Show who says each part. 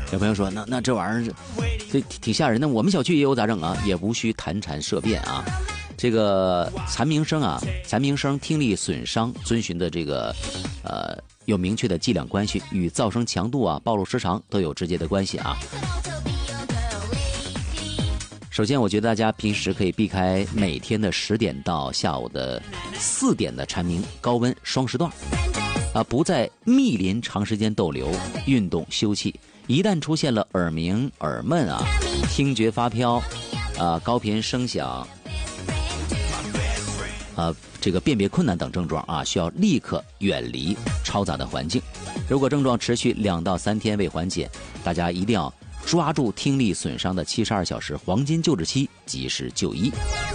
Speaker 1: 有朋友说，那这玩意儿这挺吓人的，我们小区也有咋整啊？也无需谈禅色变啊。这个残鸣声听力损伤遵循的这个有明确的剂量关系，与噪声强度啊、暴露时长都有直接的关系啊。首先，我觉得大家平时可以避开每天的10点到下午的4点的蝉鸣高温双时段啊，不在密林长时间逗留，运动休憩。一旦出现了耳鸣、耳闷啊、听觉发飘啊、高频声响这个辨别困难等症状啊，需要立刻远离嘈杂的环境。如果症状持续2到3天未缓解，大家一定要抓住听力损伤的72小时黄金救治期，及时就医。